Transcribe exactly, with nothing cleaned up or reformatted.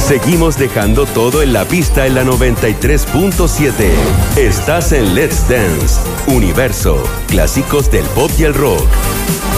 Seguimos dejando todo en la pista en la noventa y tres punto siete. Estás en Let's Dance, Universo, clásicos del pop y el rock.